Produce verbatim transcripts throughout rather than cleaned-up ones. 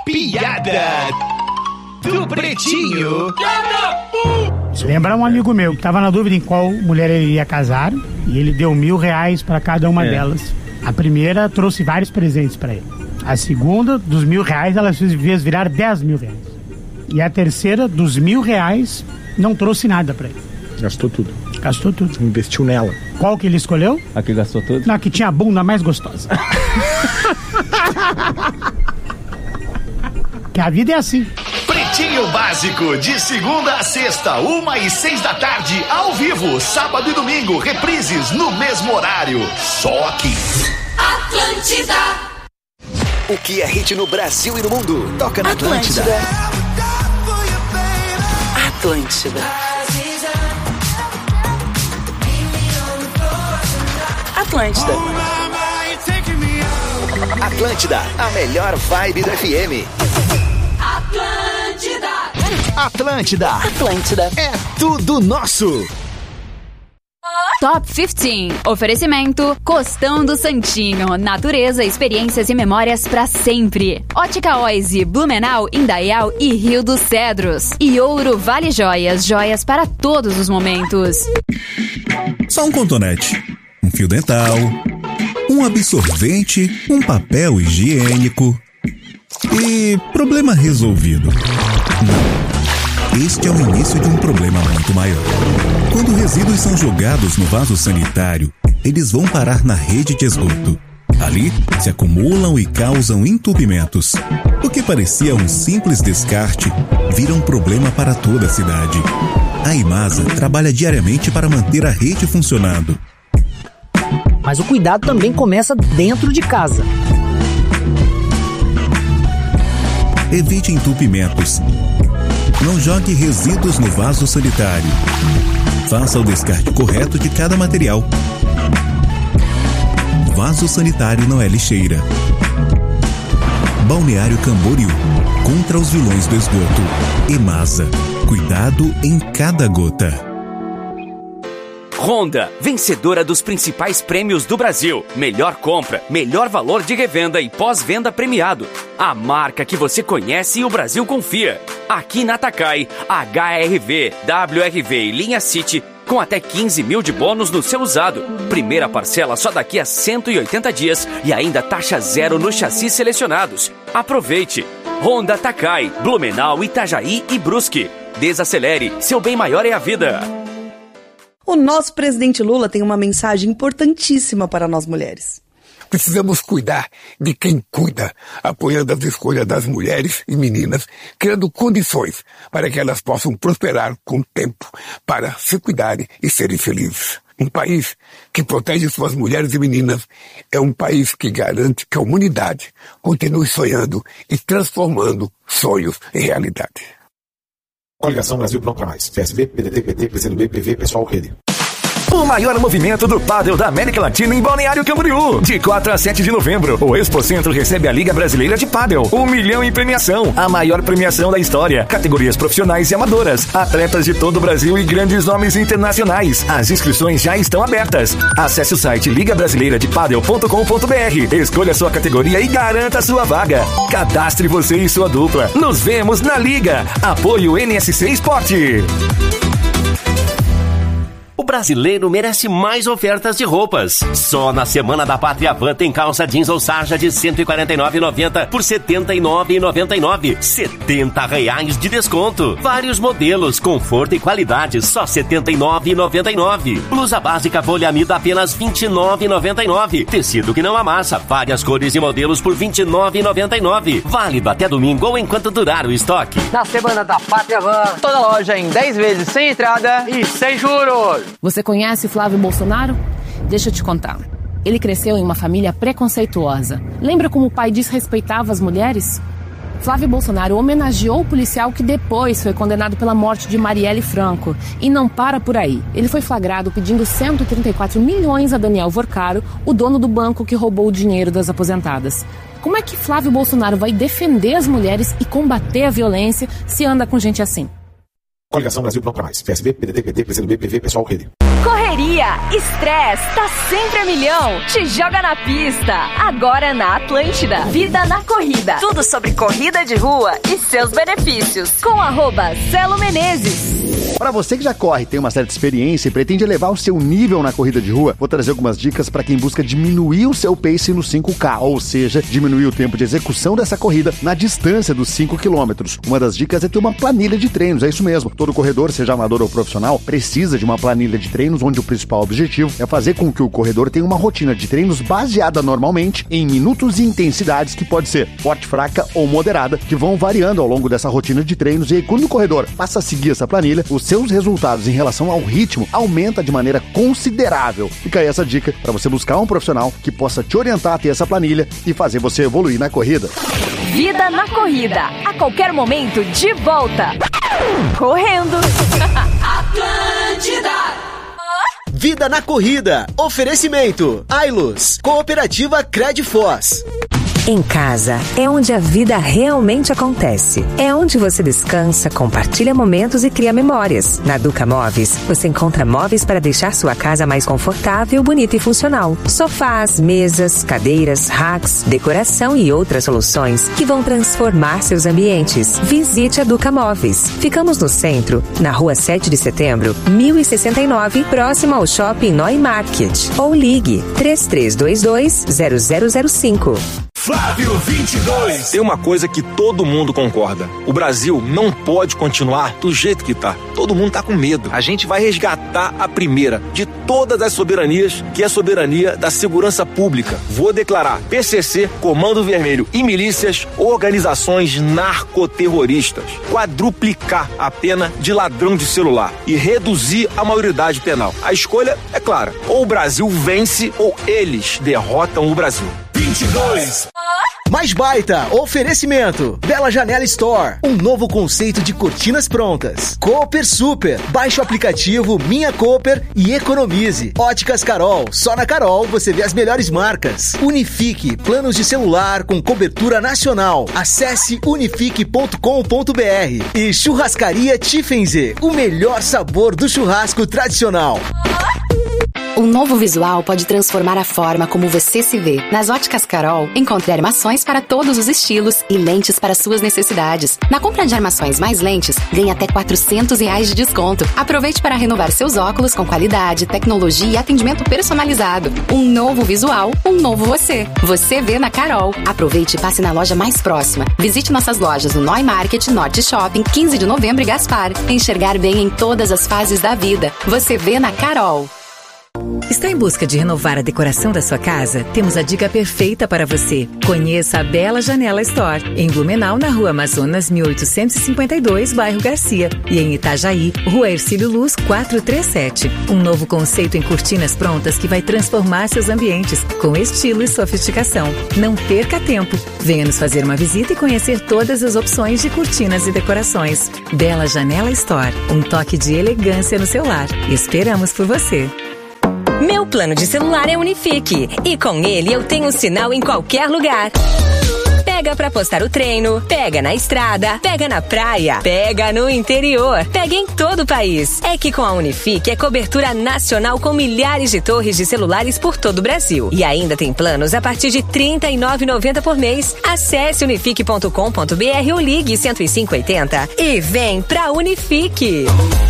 piada do Pretinho. Lembra um amigo meu que estava na dúvida em qual mulher ele ia casar e ele deu mil reais para cada uma é. delas. A primeira trouxe vários presentes para ele. A segunda, dos mil reais, ela fez virar dez mil reais. E a terceira, dos mil reais, não trouxe nada para ele. Gastou tudo. Gastou tudo. Investiu nela. Qual que ele escolheu? A que gastou tudo? Na que tinha a bunda mais gostosa. Que a vida é assim. Pretinho Básico, de segunda a sexta, uma e seis da tarde, ao vivo, sábado e domingo, reprises no mesmo horário. Só aqui. Atlântida. O que é hit no Brasil e no mundo, toca na Atlântida. Atlântida. Atlântida. Atlântida, a melhor vibe do F M. Atlântida. Atlântida. Atlântida. É tudo nosso. Top quinze. Oferecimento Costão do Santinho. Natureza, experiências e memórias pra sempre. Ótica Oise, Blumenau, Indaial e Rio dos Cedros. E Ouro Vale Joias. Joias para todos os momentos. Só um cotonete, um fio dental, um absorvente, um papel higiênico e problema resolvido. Não. Este é o início de um problema muito maior. Quando resíduos são jogados no vaso sanitário, eles vão parar na rede de esgoto. Ali, se acumulam e causam entupimentos. O que parecia um simples descarte, vira um problema para toda a cidade. A Imasa trabalha diariamente para manter a rede funcionando. Mas o cuidado também começa dentro de casa. Evite entupimentos. Não jogue resíduos no vaso sanitário. Faça o descarte correto de cada material. Vaso sanitário não é lixeira. Balneário Camboriú. Contra os vilões do esgoto. Imasa. Cuidado em cada gota. Honda, vencedora dos principais prêmios do Brasil. Melhor compra, melhor valor de revenda e pós-venda premiado. A marca que você conhece e o Brasil confia. Aqui na Takai, H R V, W R V e linha City com até quinze mil de bônus no seu usado. Primeira parcela só daqui a cento e oitenta dias e ainda taxa zero nos chassis selecionados. Aproveite! Honda Takai, Blumenau, Itajaí e Brusque. Desacelere, seu bem maior é a vida. O nosso presidente Lula tem uma mensagem importantíssima para nós mulheres. Precisamos cuidar de quem cuida, apoiando as escolhas das mulheres e meninas, criando condições para que elas possam prosperar com o tempo, para se cuidarem e serem felizes. Um país que protege suas mulheres e meninas é um país que garante que a humanidade continue sonhando e transformando sonhos em realidade. Coligação Brasil Pronto pra Mais. P S B, P D T, P T, P C do B, P V, Pessoal, Rede. O maior movimento do pádel da América Latina em Balneário Camboriú. De quatro a sete de novembro, o Expocentro recebe a Liga Brasileira de Pádel. Um milhão em premiação. A maior premiação da história. Categorias profissionais e amadoras. Atletas de todo o Brasil e grandes nomes internacionais. As inscrições já estão abertas. Acesse o site liga brasileira de padel ponto com ponto b r. Escolha sua categoria e garanta sua vaga. Cadastre você e sua dupla. Nos vemos na Liga. Apoio N S C Esporte. O brasileiro merece mais ofertas de roupas. Só na Semana da Pátria Van tem calça jeans ou sarja de cento e quarenta e nove reais e noventa centavos por setenta e nove reais e noventa e nove centavos. setenta reais de desconto. Vários modelos, conforto e qualidade, só setenta e nove reais e noventa e nove centavos. Blusa básica poliamida apenas vinte e nove reais e noventa e nove centavos. Tecido que não amassa, várias cores e modelos por vinte e nove reais e noventa e nove centavos. Válido até domingo ou enquanto durar o estoque. Na Semana da Pátria Van, toda loja em dez vezes sem entrada e sem juros. Você conhece Flávio Bolsonaro? Deixa eu te contar. Ele cresceu em uma família preconceituosa. Lembra como o pai desrespeitava as mulheres? Flávio Bolsonaro homenageou o policial que depois foi condenado pela morte de Marielle Franco. E não para por aí. Ele foi flagrado pedindo cento e trinta e quatro milhões a Daniel Vorcaro, o dono do banco que roubou o dinheiro das aposentadas. Como é que Flávio Bolsonaro vai defender as mulheres e combater a violência se anda com gente assim? Coligação Brasil Pronto pra Mais. P S B, P D T, P T, P C do B, P V, Pessoal, Rede. Correria, estresse, tá sempre a milhão. Te joga na pista. Agora na Atlântida. Vida na corrida. Tudo sobre corrida de rua e seus benefícios. Com arroba Celo Menezes. Para você que já corre, tem uma certa experiência e pretende elevar o seu nível na corrida de rua, vou trazer algumas dicas para quem busca diminuir o seu pace no cinco K, ou seja, diminuir o tempo de execução dessa corrida na distância dos cinco quilômetros. Uma das dicas é ter uma planilha de treinos, é isso mesmo. Todo corredor, seja amador ou profissional, precisa de uma planilha de treinos onde o principal objetivo é fazer com que o corredor tenha uma rotina de treinos baseada normalmente em minutos e intensidades que pode ser forte, fraca ou moderada, que vão variando ao longo dessa rotina de treinos, e aí quando o corredor passa a seguir essa planilha, os seus resultados em relação ao ritmo aumenta de maneira considerável. Fica aí essa dica para você buscar um profissional que possa te orientar a ter essa planilha e fazer você evoluir na corrida. Vida na corrida, a qualquer momento de volta. Correndo. Atlântida. Vida na corrida. Oferecimento. Ailus. Cooperativa Credfoz. Em casa é onde a vida realmente acontece. É onde você descansa, compartilha momentos e cria memórias. Na Duca Móveis, você encontra móveis para deixar sua casa mais confortável, bonita e funcional. Sofás, mesas, cadeiras, racks, decoração e outras soluções que vão transformar seus ambientes. Visite a Duca Móveis. Ficamos no centro, na rua sete de setembro, mil e sessenta e nove, próximo ao Shopping Noi Market. Ou ligue três três dois dois, zero zero zero cinco. Flávio vinte e dois. Tem uma coisa que todo mundo concorda. O Brasil não pode continuar do jeito que tá. Todo mundo tá com medo. A gente vai resgatar a primeira de todas as soberanias, que é a soberania da segurança pública. Vou declarar P C C, Comando Vermelho e milícias organizações narcoterroristas. Quadruplicar a pena de ladrão de celular e reduzir a maioridade penal. A escolha é clara. Ou o Brasil vence ou eles derrotam o Brasil. vinte e dois. Mais baita, oferecimento. Bela Janela Store, um novo conceito de cortinas prontas. Cooper Super, baixe o aplicativo Minha Cooper e economize. Óticas Carol, só na Carol você vê as melhores marcas. Unifique, planos de celular com cobertura nacional. Acesse unifique ponto com ponto br. E Churrascaria Tiffenze, o melhor sabor do churrasco tradicional. Um novo visual pode transformar a forma como você se vê. Nas Óticas Carol, encontre armações para todos os estilos e lentes para suas necessidades. Na compra de armações mais lentes, ganhe até quatrocentos reais de desconto. Aproveite para renovar seus óculos com qualidade, tecnologia e atendimento personalizado. Um novo visual, um novo você. Você vê na Carol. Aproveite e passe na loja mais próxima. Visite nossas lojas no Noi Market, Norte Shopping, quinze de novembro e Gaspar. Enxergar bem em todas as fases da vida. Você vê na Carol. Está em busca de renovar a decoração da sua casa? Temos a dica perfeita para você. Conheça a Bela Janela Store, em Blumenau, na Rua Amazonas, mil oitocentos e cinquenta e dois, bairro Garcia, e em Itajaí, Rua Hercílio Luz, quatrocentos e trinta e sete. Um novo conceito em cortinas prontas que vai transformar seus ambientes com estilo e sofisticação. Não perca tempo. Venha nos fazer uma visita e conhecer todas as opções de cortinas e decorações. Bela Janela Store, um toque de elegância no seu lar. Esperamos por você. Meu plano de celular é Unifique e com ele eu tenho sinal em qualquer lugar. Pega pra postar o treino, pega na estrada, pega na praia, pega no interior, pega em todo o país. É que com a Unifique é cobertura nacional com milhares de torres de celulares por todo o Brasil. E ainda tem planos a partir de trinta e nove reais e noventa centavos por mês. Acesse unifique ponto com ponto br ou ligue cento e cinco oitenta e vem pra Unifique.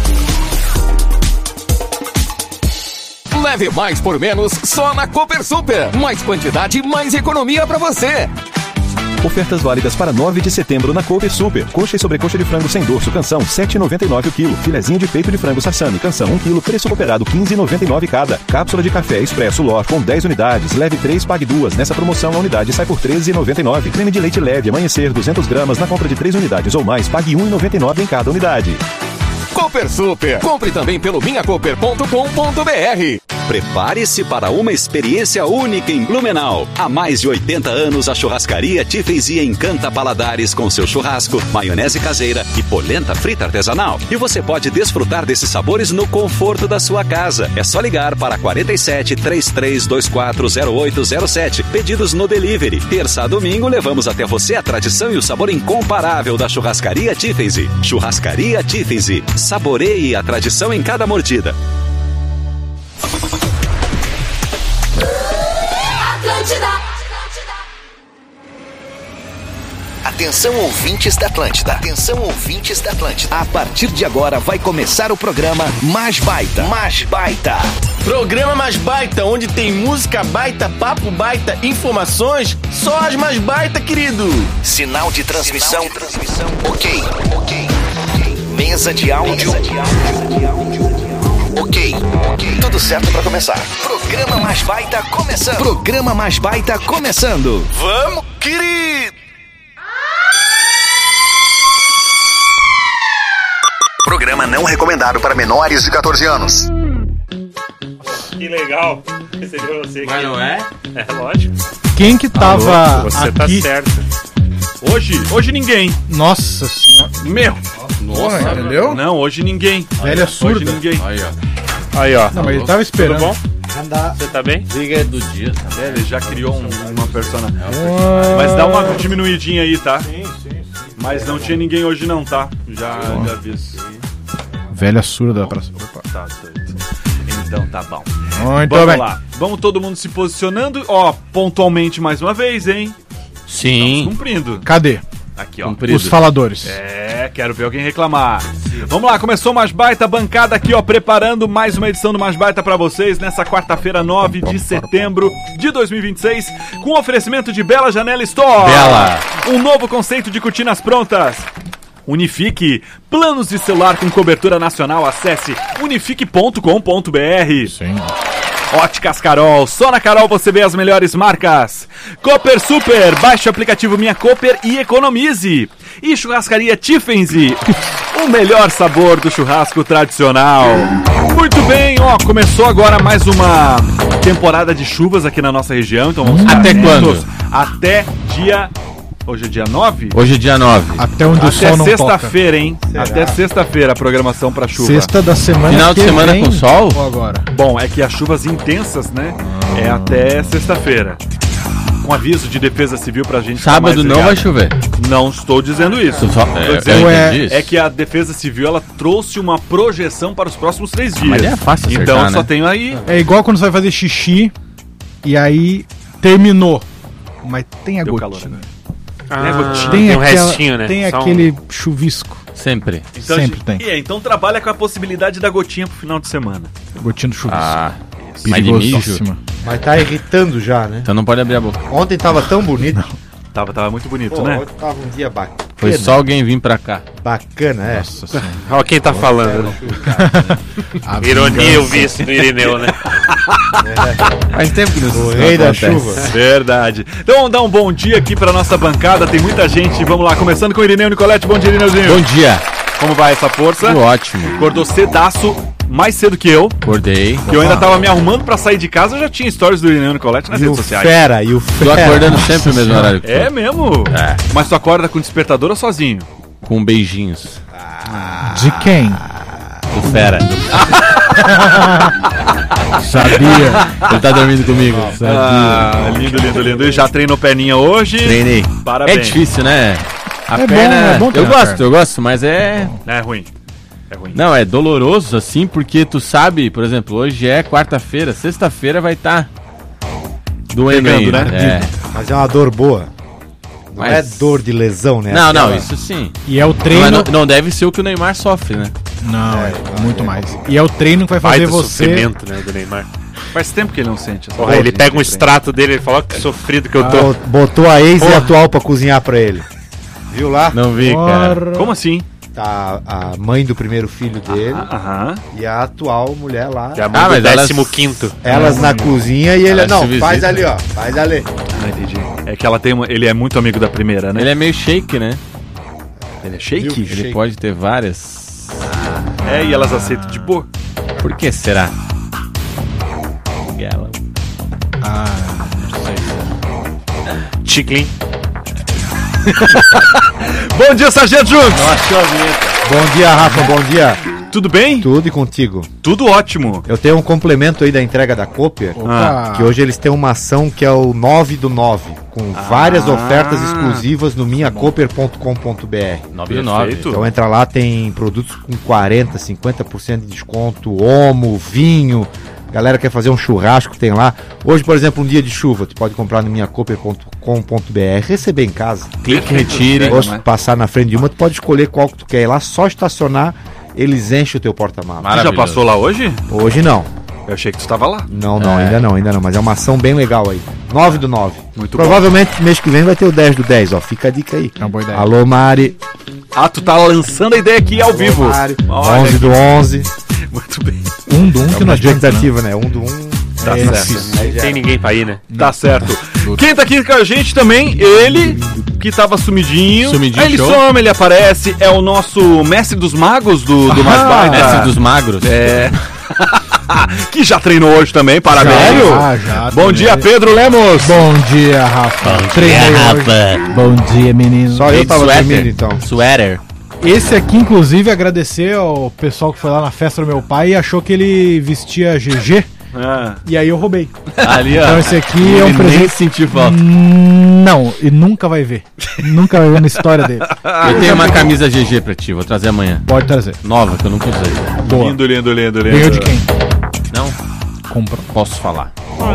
Leve mais por menos só na Cooper Super. Mais quantidade, mais economia pra você. Ofertas válidas para nove de setembro na Cooper Super. Coxa e sobrecoxa de frango sem dorso, canção, sete reais e noventa e nove centavos o quilo. Filezinho de peito de frango sassami, canção, um quilo, preço cooperado, quinze reais e noventa e nove centavos cada. Cápsula de café expresso Lor com dez unidades. Leve três, pague duas. Nessa promoção, a unidade sai por treze reais e noventa e nove centavos. Creme de leite leve, amanhecer, duzentas gramas. Na compra de três unidades ou mais, pague um real e noventa e nove centavos em cada unidade. Cooper Super. Compre também pelo minha cooper ponto com ponto br. Prepare-se para uma experiência única em Blumenau. Há mais de oitenta anos, a churrascaria Tiffenze encanta paladares com seu churrasco, maionese caseira e polenta frita artesanal. E você pode desfrutar desses sabores no conforto da sua casa. É só ligar para quarenta e sete, trinta e três, vinte e quatro, zero oito zero sete. Pedidos no delivery. Terça a domingo, levamos até você a tradição e o sabor incomparável da churrascaria Tiffenze. Churrascaria Tiffenze. Saboreie a tradição em cada mordida. Atenção, ouvintes da Atlântida. Atenção, ouvintes da Atlântida. A partir de agora vai começar o programa Mais Baita. Mais Baita. Programa Mais Baita, onde tem música baita, papo baita, informações, só as mais baita, querido. Sinal de transmissão. Sinal de transmissão. Ok. Ok. Mesa de áudio. Mesa de áudio. Ok. Ok. Tudo certo pra começar. Programa Mais Baita começando. Programa Mais Baita começando. Vamos, querido. Programa não recomendado para menores de catorze anos. Que legal. Recebeu você aqui. Mas não é? É, lógico. Quem que tava Alô, você aqui? Tá certo. Hoje, hoje ninguém. Nossa senhora. Meu. Nossa, Porra, entendeu? Não, hoje ninguém. Velha surda. Hoje ninguém. Aí, ó. Aí, ó. Não, mas ele tava esperando. Tudo bom? Você tá bem? Liga do dia. É, ele já criou um, uma persona. Mas dá uma diminuidinha aí, tá? Sim, sim, sim. Mas não tinha ninguém hoje não, tá? Já, já aviso. Velha surda pra... Opa, tá doido. Então tá bom. Muito Vamos bem. lá. Vamos todo mundo se posicionando. Ó, pontualmente mais uma vez, hein? Sim. Estamos cumprindo. Cadê? Aqui, ó. Cumprido. Os faladores. É, quero ver alguém reclamar. Vamos lá, começou o Mais Baita, bancada aqui, ó, preparando mais uma edição do Mais Baita pra vocês nessa quarta-feira, nove de setembro de dois mil e vinte e seis, com oferecimento de Bela Janela Store. Bela. Um novo conceito de cortinas prontas. Unifique, planos de celular com cobertura nacional, acesse unifique ponto com ponto br. Sim. Óticas Carol, só na Carol você vê as melhores marcas. Cooper Super, baixe o aplicativo Minha Cooper e economize. E Churrascaria Tiffenzy, o melhor sabor do churrasco tradicional. Muito bem, ó, começou agora mais uma temporada de chuvas aqui na nossa região, então vamos Até ficar quando? Até dia... Hoje é dia nove? Hoje é dia nove. Até onde Até o sol não toca. sexta-feira, hein? Será? Até sexta-feira a programação pra chuva. Sexta da semana Final de que semana vem, com sol? Ou agora? Bom, é que as chuvas intensas, né? É até sexta-feira. Com aviso de defesa civil pra gente. Sábado não vai chover. Não estou dizendo isso. Só, Estou é, dizendo é, é que a defesa civil ela trouxe uma projeção para os próximos três dias. Mas é fácil acertar, então né? só tenho aí. É igual quando você vai fazer xixi e aí terminou. Mas tem a Deu gotinha. calor, né? Ah, tem a gotinha. tem, Tem um aquela, restinho, né? Tem Só aquele chuvisco. Sempre. Então, Sempre gente, tem. E é, então trabalha com a possibilidade da gotinha pro final de semana. Gotinha do chuvisco. Ah, mas de mijo. Mas tá irritando já, né? Então não pode abrir a boca. Ontem tava tão bonito. Tava, tava muito bonito, Pô, né? Ontem tava um dia bacana. Foi só alguém vir pra cá. Bacana, é. Nossa senhora. Olha quem tá falando. Ironia eu vi isso do Irineu, né? É. Faz tempo que O não rei da acontece. chuva. Verdade. Então vamos dar um bom dia aqui pra nossa bancada. Tem muita gente. Vamos lá, começando com o Irineu Nicolete. Bom dia, Irineuzinho. Bom dia. Como vai essa força? Tudo ótimo. Acordou cedaço, mais cedo que eu. Acordei. Que eu ainda tava me arrumando pra sair de casa. Eu já tinha stories do Irineu Nicolete nas E redes o sociais. fera, e o Tô fera. acordando sempre no mesmo horário que tu. É mesmo? É. Mas tu acorda com despertador ou sozinho? Com beijinhos. De quem? Do fera. Sabia. Ele tá dormindo comigo. Ah, lindo, lindo, lindo. E já treinou perninha hoje? Treinei. Parabéns. É difícil, né? A É bom, perna. é bom eu treinar gosto, perna. eu gosto, mas é. É ruim. É ruim. Não, é doloroso assim, porque tu sabe, por exemplo, hoje é quarta-feira, sexta-feira vai estar tá doendo Pegando, ainda. né? É. Mas é uma dor boa. Não Mas- é dor de lesão, né? Não, não, Aquela- isso sim. E é o treino. Mas não, não deve ser o que o Neymar sofre, né? Não, é, É, muito é mais. E é o treino que vai fazer Baita você. sofrimento, né, do Neymar. Faz tempo que ele não sente essa Porra, dor, ele gente, pega um de extrato dele e fala: "Ó, que sofrido que eu Bo- Botou a ex e Porra. a atual pra cozinhar pra ele. Viu lá? Não vi, cara. Porra. Como assim? Tá a mãe do primeiro filho dele Aham. e a atual mulher lá. Que é a Ah, mãe do mas elas- décimo quinto. Elas na cozinha e ele. Elas Não, se faz visitam. ali, ó. Faz ali. Ah, entendi. É que ela tem uma, ele é muito amigo da primeira, né? Ele é meio shake, né? Ele é shake? Viu? Ele Shake. pode ter várias. É, e elas aceitam de boa. Por que será? Ela. Ah, não sei. Chiclin. Bom dia, Sargento Juntos! Bom dia, Rafa, bom dia. Tudo bem? Tudo e contigo. Tudo ótimo. Eu tenho um complemento aí da entrega da Cooper, Opa. que hoje eles têm uma ação que é o nove do nove, com várias Ah. ofertas exclusivas no minha cooper ponto com ponto b r. nove do nove. Perfeito. Então entra lá, tem produtos com quarenta, cinquenta por cento de desconto, homo, vinho, Galera quer fazer um churrasco, tem lá. Hoje, por exemplo, um dia de chuva, tu pode comprar no minha cooper ponto com ponto b r, receber em casa. Clique, retire. Ou se passar na frente de uma, tu pode escolher qual que tu quer ir lá, só estacionar, eles enchem o teu porta-malas. Tu já passou lá hoje? Hoje não. Eu achei que tu estava lá. Não, não, É. ainda não, ainda não, mas é uma ação bem legal aí. nove do nove. Muito Provavelmente mês que vem vai ter o dez do dez, ó. Fica a dica aí. É uma boa ideia. Alô, Mari. Ah, tu tá lançando a ideia aqui ao Alô, vivo. Mari. Olha onze do aqui. onze. Muito bem. Um do um É que uma não adianta, expectativa, né? Um do um. Tá é certo. difícil. Aí já Tem era. ninguém pra ir, né? Tá certo. Quem tá aqui com a gente também, ele, que tava sumidinho. Sumidinho, Aí ele show. some, ele aparece. É o nosso mestre dos magos do, do Mais Baita. Mestre dos magros. É. Que já treinou hoje também, parabéns. Sério? Ah, já, Bom dia, Pedro Lemos. Bom dia, Rafa. Treinei hoje. Bom dia, menino. Só eu tava Sweater. dormindo, então. Sweater. Esse aqui, inclusive, agradecer ao pessoal que foi lá na festa do meu pai e achou que ele vestia G G. Ah. E aí eu roubei. Ali, ó. Então esse aqui é Ele um nem presente. sentiu falta. Hum, Não, e nunca vai ver. Nunca vai ver na história dele. Eu tenho uma camisa G G pra ti, vou trazer amanhã. Pode trazer. Nova, que eu nunca usei. Boa. Lindo, lindo, lindo, lindo. Ganhou de quem? Não? Comprou. Posso falar.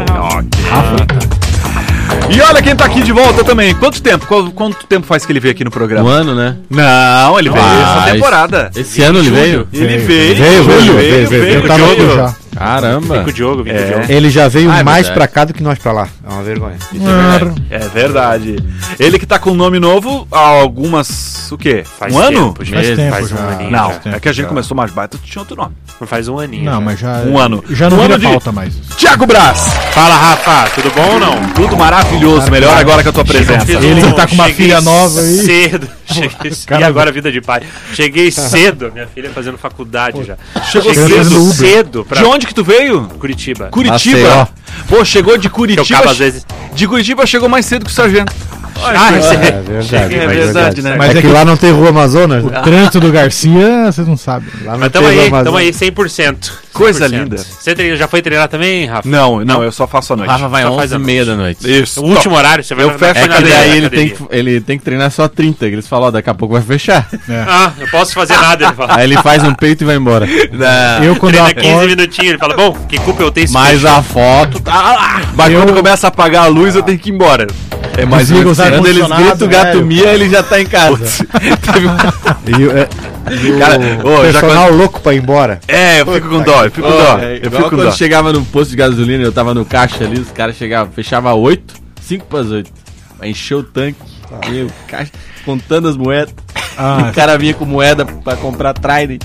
E olha quem tá aqui de volta também. Quanto tempo? Qual- Quanto tempo faz que ele veio aqui no programa? Um ano, né? Não, ele veio Ah, essa temporada. Esse, esse ano ele veio? Ele veio, Veio, veio, veio, veio. Eu tava veio. aqui já. Caramba. Vem com o Diogo, vem com o Diogo. Ele já veio Ah, é mais verdade. pra cá do que nós pra lá. É uma vergonha. É verdade. Ele que tá com nome novo há algumas. O quê? Faz um ano? tempo, já. Faz tempo Faz um já. aninho. Não, já. é que a gente começou mais baita, tu tinha outro nome. Faz um aninho. Não, já. mas já. Um ano. Já não Um vira ano de- pauta mais. Tiago Braz. Fala, Rafa, tudo bom ou não? Tudo maravilhoso. Melhor agora com a tua presença. Fiz Ele um- que tá com uma cheguei filha nova aí. Cedo. Cheguei, Cara, e agora vida de pai. Cheguei cedo, minha filha fazendo faculdade já. Chegou Cheguei cedo. cedo pra De onde que tu veio? Curitiba. Curitiba. Maceió. Pô, chegou de Eu Curitiba. acabo às vezes. De Curitiba chegou mais cedo que o sargento. Ah, É esse- verdade. É verdade, né? Mas é é que que lá não tem rua Amazonas, o né? trânsito do Garcia, vocês não sabem. Lá não Mas tem tamo rua aí, Amazonas. tamo aí, cem por cento. Coisa cem por cento. linda. Você treina- já foi treinar também, Rafa? Não, não, eu só faço à noite. Rafa vai Só faz onze a e meia da noite. Isso. O último horário, você vai Eu na- fecho na É que academia, daí na ele tem academia. que, ele tem que treinar só trinta, que eles falam, ó, daqui a pouco vai fechar. Ah, eu posso fazer nada, ele fala. Aí ele faz um peito e vai embora. Eu, quando eu Treina quinze acordo, minutinhos, ele fala, bom, que culpa eu tenho se Mas fechou? a foto tá lá. Mas Eu- quando começa a apagar a luz, eu tenho que ir embora. É mais Desliga ou os menos assim. Quando eles ar-condicionado, gritam gato velho. mia, ele já tá em casa. E, o- é, e o Cara, ô, já personal louco pra ir embora. É, eu fico com dó, eu fico com dó. É, Eu igual fico com quando dó. chegava no posto de gasolina, eu tava no caixa ali, os caras chegavam, fechava oito, cinco pras oito. Aí encheu o tanque, meu, caixa, contando as moedas. Ah, o cara vinha com moeda pra comprar Trident.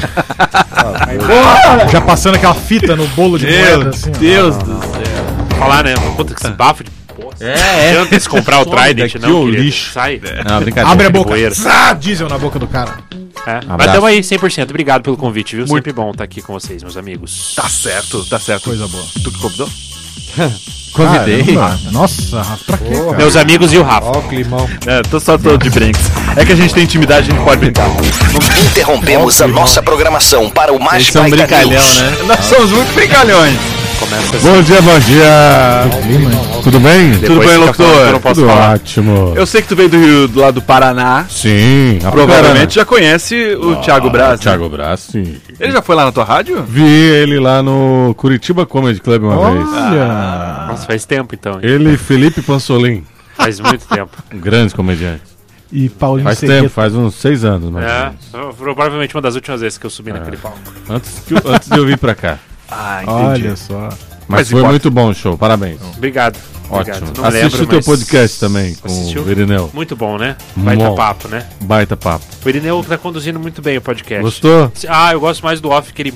já passando aquela fita no bolo de moeda, Meu assim. ó. Deus do céu. Falar, né? Puta que esse bafo de porra. É, é. Não adianta se comprar o Some Trident, daqui, não, ô querido. lixo. Sai. Não, brincadeira. Abre a boca. Poeira. Ah, diesel na boca do cara. É. Mas Abraço. tamo aí, cem por cento. Obrigado pelo convite, viu? Muito. Sempre bom estar aqui com vocês, meus amigos. Tá certo, tá certo. Coisa boa. Tu que convidou? Convidei. Caramba. Nossa, Rafa, pra quê, cara? Meus amigos e o Rafa. Ó o climão. É, tô só todo de brinks. É que a gente tem intimidade, a gente pode brincar. Interrompemos a nossa programação para o Mais Eles são Baita brincalhão, News. né? Nós somos muito brincalhões. Começa assim. Bom dia, bom dia. Clima, hein? Tudo bem? Tudo Depois bem, fica locutor? falando que eu não posso Tudo falar. ótimo. Eu sei que tu veio do Rio, do lado do Paraná. Sim. Provavelmente já conhece o Thiago Braz. né? Thiago Braz, sim. Ele já foi lá na tua rádio? Vi ele lá no Curitiba Comedy Club uma vez. Olha. Nossa, faz tempo então. hein? Ele e Felipe Pansolim, Faz muito tempo. um grande comediante. E Paulinho Faz Segueta. tempo, faz uns seis anos, mais ou É, menos. foi provavelmente uma das últimas vezes que eu subi naquele palco. Antes, que eu- antes de eu vir pra cá. Ah, entendi. Olha só. Mas, Mas foi importa. muito bom o show, parabéns. Obrigado. Ótimo. Obrigado. Não Assiste lembro, o teu mas- podcast também com Assistiu? o Irineu. Muito bom, né? Baita Bom. papo, né? Baita papo. O Irineu tá conduzindo muito bem o podcast. Gostou? Ah, eu gosto mais do off, que ele...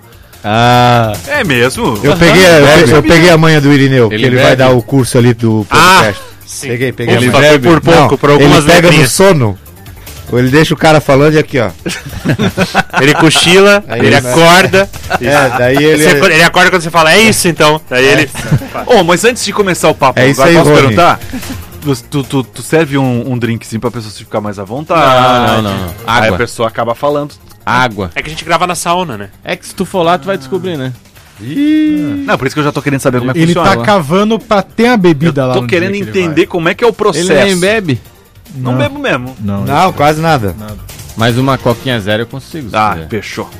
Ah, É mesmo? Eu peguei, eu, Bebe. eu peguei a manha do Irineu, Ele que ele bebe. vai dar o curso ali do podcast. sim. Peguei, peguei. Ele a manha. bebe por pouco, Não, por algumas ele pega no letrinhas. sono, ou ele deixa o cara falando e aqui, ó. Ele cochila, Aí ele ele- acorda. É, daí ele... Você- ele acorda quando você fala, é isso então. Daí ele... Ô, mas antes de começar o papo, É isso agora aí, posso Rony. perguntar? Tu, tu, tu, tu serve um, um drinkzinho pra pessoa se ficar mais à vontade. Não, não, não. Aí a Água. pessoa acaba falando. Água. É que a gente grava na sauna, né? É que se tu for lá, tu vai descobrir, né? Não, por isso que eu já tô querendo saber como é que Ele funciona. tá cavando pra ter a bebida lá Tô no querendo dia que ele entender como é que é o processo. Ele nem bebe. Não, Não. bebo mesmo. vai. Não, Não, quase nada. Mas uma coquinha zero eu consigo. se Ah, quiser. fechou.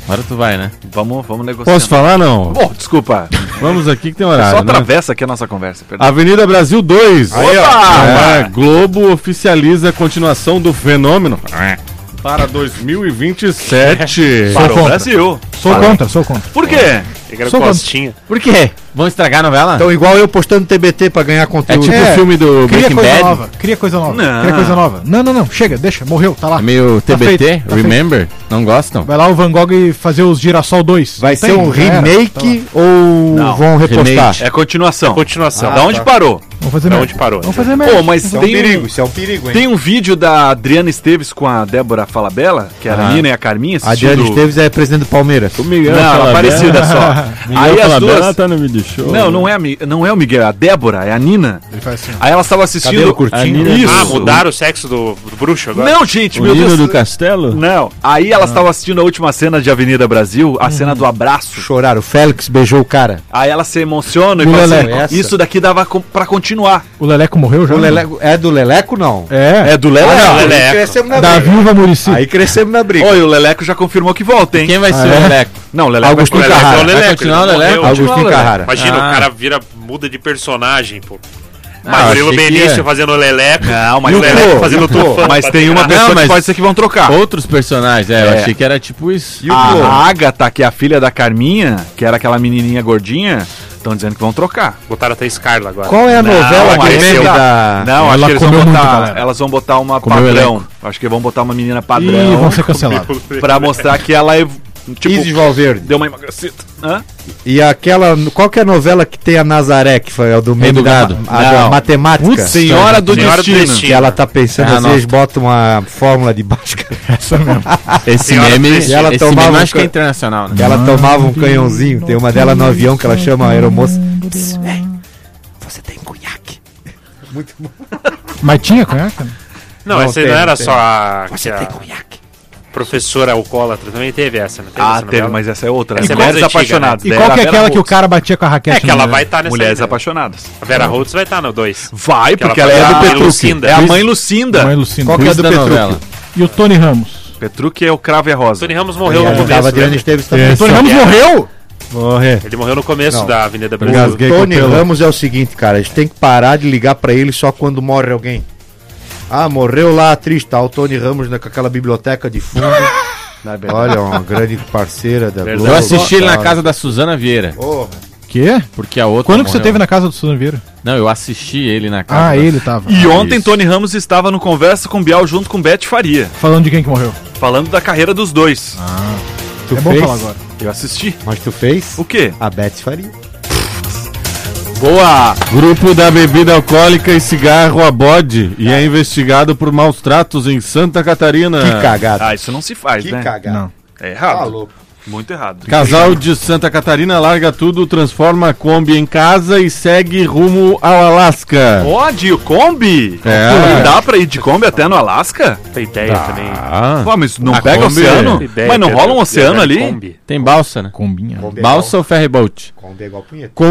Agora tu vai, né? Vamos, vamos negociar. Posso falar, não? Bom, desculpa. Vamos aqui que tem horário, Só né? atravessa aqui a nossa conversa. Perdão. Avenida Brasil dois. Aí, ó. É, Globo oficializa a continuação do fenômeno para dois mil e vinte e sete. Para o Brasil. Sou Para. contra, sou contra. Por quê? Sou Costinha. Por quê? Vão estragar a novela? Então, igual eu postando T B T pra ganhar É conteúdo. tipo o filme do Cria Breaking coisa Bad. nova, cria coisa nova, Não. cria coisa nova. Não, não, não, chega, deixa, morreu, tá lá. É meio Tá T B T, feito, tá Remember? Não gostam? Vai lá o Van Gogh e fazer os Girassol dois. Vai Não ser tem? um Já era, remake tá lá. ou Não, vão repostar? remake. É continuação. Continuação. Ah, da onde parou? Vamos fazer Da merda. onde parou? Vamos fazer Pô, merda. mas Isso é um tem perigo, um, isso é um perigo, hein? tem um vídeo da Adriana Esteves com a Débora Falabella, que era Ah. a Nina e a Carminha. A Adriana Esteves é presidente do Palmeiras. O Miguel Não, Falabella- parecida só. Miguel Aí as Falabella duas... tá no vídeo show. Não, não é, a, Mi- não é o Miguel, é a Débora, é a Nina. Ele faz assim. Aí elas estavam assistindo... Cabelo curtinho. A Nina- Isso. Ah, mudaram o sexo do, do bruxo agora? Não, gente, O meu Nino Deus. do Castelo? Não. Aí elas estavam assistindo a última cena de Avenida Brasil, a cena do abraço. Choraram, o Félix beijou o cara. Aí elas se emocionam e O falam assim, Leleco. Essa. isso daqui dava com- pra continuar. O Leleco morreu já? O Leleco, é do Leleco, não? É. É do Leleco. Ah, não, aí Leleco. crescemos na Da briga. viúva Muricy. Aí crescemos na briga. Oi, o Leleco já confirmou que volta, hein? Quem vai ser Ah, é? o Leleco? Não, o Leleco Agostinho vai... Carrara. É o Leleco, Vai continuar ele o Leleco? morreu. Agostinho Leleco. Carrara. Imagina, Ah. o cara vira, muda de personagem, pô. Ah, Murilo achei que Benício ia. fazendo o Leleco. Não, mas e o o Leleco Clô, fazendo e o Clô. tufão. Mas tem uma Não, pessoa mas- que pode ser que vão trocar. Outros personagens, é, eu É. achei que era tipo isso. E o Clô? A Agatha, que é a filha da Carminha, que era aquela menininha gordinha, estão dizendo que vão trocar. Botaram até Scarla agora. Qual é a novela Não, que aí vem eu- da... Não, acho Ela que eles vão comeu muito, botar, galera. elas vão botar uma Comeu padrão. Acho que vão botar uma menina Ih, padrão vão ser cancelados. pra mostrar que ela é tipo Isis Valverde. deu uma emagrecida. Hã? E aquela... Qual que é a novela que tem a Nazaré, que foi a do meio do da, gado. a da Não. matemática? Putz, Senhora do Senhora do Destino. Destino. Que ela tá pensando, É, às não. vezes bota uma fórmula de Bhaskara. Essa mesmo. Esse Senhora meme, Cristina. Ela esse tomava meme um acho que é ca- internacional, né? Ela tomava um canhãozinho. Tem uma dela no avião que ela chama a aeromoça. Pss, véi, você tem cunhaque. Muito bom. Mas tinha conhaque? né? Não, Não, essa tem, não era tem. só a, que Você a tem cunhaque. professora alcoólatra. Também teve essa, não teve Ah, essa teve, novela? mas essa é outra. Essa é Mulheres mais antiga, Apaixonadas. E Daí qual era que é a Vera aquela que o Holtz. cara batia com a raquete? É que ela no- vai estar nessa Mulheres aí, né? Apaixonadas. A Vera Holtz vai estar no dois. Vai, Que ela porque ela, faz é a do mãe Petrucci. Lucinda. É a mãe Lucinda. Mãe Lucinda. Qual que é a Quiz do da Petrucci? novela. E o Tony Ramos? Petrucci é o Cravo e a Rosa. Tony Ramos morreu no Ela começo. tava Adriana lembra? Esteves também. O Tony Ramos Era. morreu? Morrer. Ele morreu no começo Não. da Avenida O Brasil. Gasguei com Tony pelo. Ramos é o seguinte, cara, a gente tem que parar de ligar pra ele só quando morre alguém. Ah, morreu lá a atriz, tá? O Tony Ramos né, com aquela biblioteca de fundo. Olha, uma grande parceira da Globo. Eu assisti ele na Tá. casa da Suzana Vieira. Porra. Quê? Porque a outra. Quando que você morreu. teve na casa do Suzano Vieira? Não, eu assisti ele na casa. Ah, da- ele tava. E Ah, ontem isso. Tony Ramos estava no Conversa com Bial junto com Beth Faria, Falando de quem que morreu. falando da carreira dos dois. Tu É bom fez? falar agora. Eu assisti. Mas tu fez? O quê? A Beth Faria. Boa! Grupo da bebida alcoólica e cigarro a bode e é investigado por maus tratos em Santa Catarina. Que cagada. Ah, isso não se faz, Que né? cagada. Não. É errado. Tá louco. Muito errado. Casal de Santa Catarina larga tudo, transforma a Kombi em casa e segue rumo ao Alasca. Pode, o Kombi? É. Dá pra ir de Kombi até no Alasca? Tem ideia também. Ah, Pô, mas não A pega Kombi- oceano? Ideia, Mas não Pedro. rola um oceano Ideia de ali? Kombi. tem balsa, né? Combinha. Kombi é Balsa ou ferryboat? igual- Kombi é igual punheta.